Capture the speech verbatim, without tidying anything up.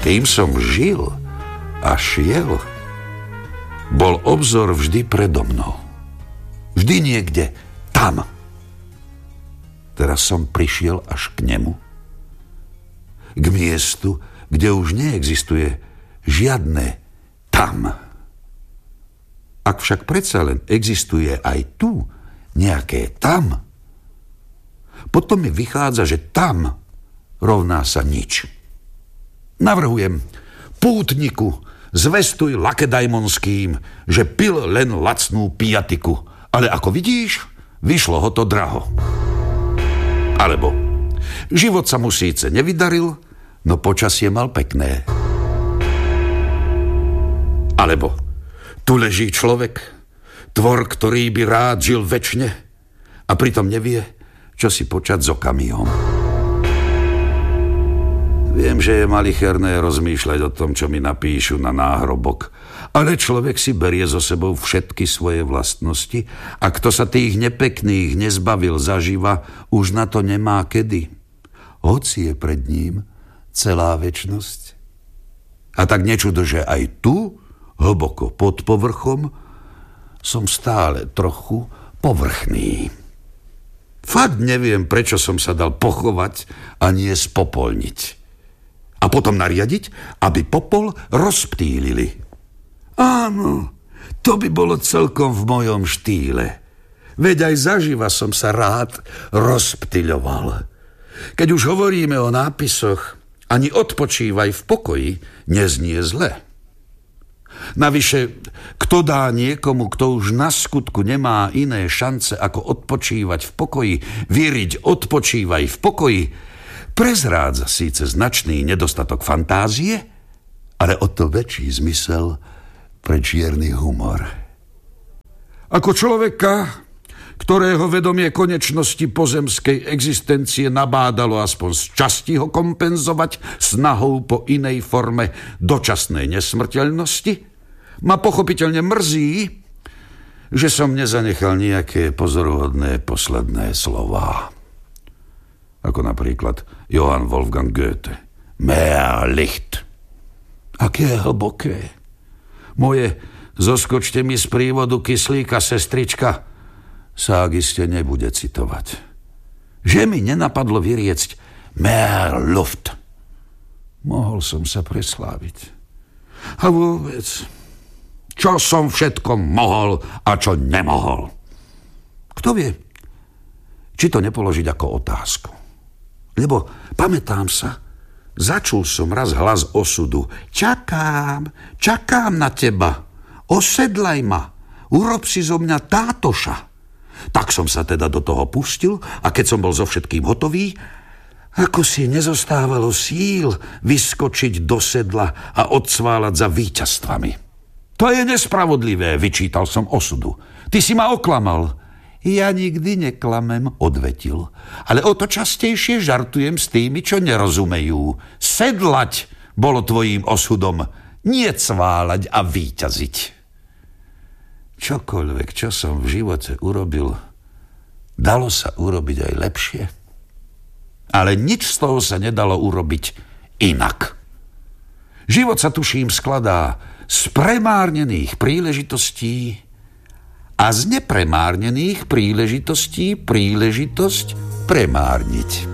tým som žil a šiel, bol obzor vždy predo mnou. Vždy niekde tam. Teraz som prišiel až k nemu. K miestu, kde už neexistuje žiadne tam. Ak však predsa len existuje aj tu nejaké tam, potom mi vychádza, že tam rovná sa nič. Navrhujem, pútniku, zvestuj lakedajmonským, že pil len lacnú pijatiku, ale ako vidíš, vyšlo ho to draho. Alebo, život sa mu síce nevydaril, no počasie mal pekné. Alebo, tu leží človek, tvor, ktorý by rád žil večne a pritom nevie, čo si počať s okamihom. Viem, že je malicherné rozmýšľať o tom, čo mi napíšu na náhrobok, ale človek si berie so sebou všetky svoje vlastnosti a kto sa tých nepekných nezbavil zaživa, už na to nemá kedy. Hoci je pred ním celá večnosť. A tak nečudo, že aj tu, hlboko pod povrchom, som stále trochu povrchný. Fakt neviem, prečo som sa dal pochovať a nie spopolniť. A potom nariadiť, aby popol rozptýlili. Áno, to by bolo celkom v mojom štýle. Veď aj zaživa som sa rád rozptyľoval. Keď už hovoríme o nápisoch, ani odpočívaj v pokoji neznie zle. Navyše, kto dá niekomu, kto už na skutku nemá iné šance, ako odpočívať v pokoji, vieriť odpočívaj v pokoji, prezrádza síce značný nedostatok fantázie, ale o to väčší zmysel pre čierny humor. Ako človeka, ktorého vedomie konečnosti pozemskej existencie nabádalo aspoň z časti ho kompenzovať snahou po inej forme dočasnej nesmrteľnosti, ma pochopiteľne mrzí, že som nezanechal nejaké pozoruhodné posledné slová. Ako napríklad Johann Wolfgang Goethe. Mehr Licht. Aké hlboké. Moje zoskočte mi z prívodu kyslíka, sestrička, sa ak iste nebude citovať. Že mi nenapadlo vyriecť Mehr Luft. Mohol som sa presláviť. A vôbec, čo som všetko mohol a čo nemohol. Kto vie, či to nepoložiť ako otázku. Lebo pamätám sa, začul som raz hlas osudu. Čakám, čakám na teba. Osedlaj ma. Urob si zo mňa tátoša. Tak som sa teda do toho pustil a keď som bol so všetkým hotový, ako si nezostávalo síl vyskočiť do sedla a odsválať za víťazstvami. To je nespravodlivé, vyčítal som osudu. Ty si ma oklamal. Ja nikdy neklamem, odvetil. Ale o to častejšie žartujem s tými, čo nerozumejú. Sedlať bolo tvojím osudom, nie cváľať a víťaziť. Čokoľvek, čo som v živote urobil, dalo sa urobiť aj lepšie. Ale nič z toho sa nedalo urobiť inak. Život sa, tuším, skladá z premárnených príležitostí a z nepremárnených príležitostí príležitosť premárniť.